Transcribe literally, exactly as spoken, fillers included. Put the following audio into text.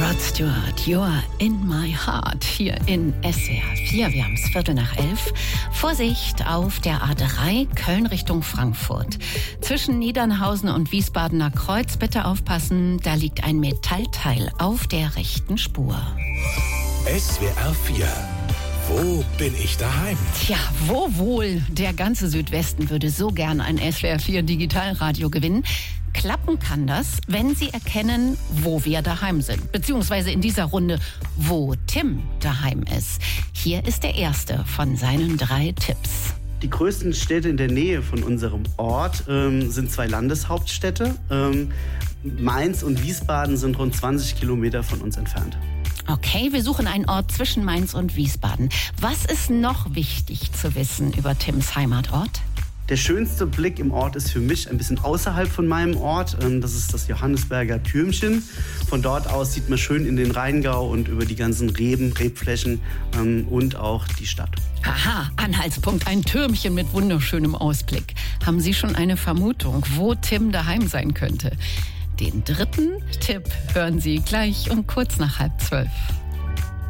Rod Stewart, You're in my heart, hier in S W R vier. Wir haben es Viertel nach elf. Vorsicht auf der A drei, Köln Richtung Frankfurt. Zwischen Niedernhausen und Wiesbadener Kreuz, bitte aufpassen, da liegt ein Metallteil auf der rechten Spur. S W R vier. Wo bin ich daheim? Tja, wo wohl? Der ganze Südwesten würde so gern ein S W R vier Digitalradio gewinnen. Klappen kann das, wenn Sie erkennen, wo wir daheim sind. Beziehungsweise in dieser Runde, wo Tim daheim ist. Hier ist der erste von seinen drei Tipps. Die größten Städte in der Nähe von unserem Ort ähm, sind zwei Landeshauptstädte. Ähm, Mainz und Wiesbaden sind rund zwanzig Kilometer von uns entfernt. Okay, wir suchen einen Ort zwischen Mainz und Wiesbaden. Was ist noch wichtig zu wissen über Tims Heimatort? Der schönste Blick im Ort ist für mich ein bisschen außerhalb von meinem Ort. Das ist das Johannisberger Türmchen. Von dort aus sieht man schön in den Rheingau und über die ganzen Reben, Rebflächen und auch die Stadt. Aha, Anhaltspunkt, ein Türmchen mit wunderschönem Ausblick. Haben Sie schon eine Vermutung, wo Tim daheim sein könnte? Den dritten Tipp hören Sie gleich um kurz nach halb zwölf.